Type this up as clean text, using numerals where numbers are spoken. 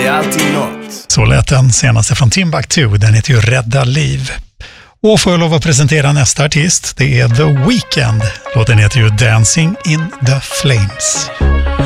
är alltid något. Så lät den senaste från Timbuktu, den heter ju Rädda liv. Och får jag lov att presentera nästa artist, det är The Weeknd. Låten heter ju Dancing in the Flames.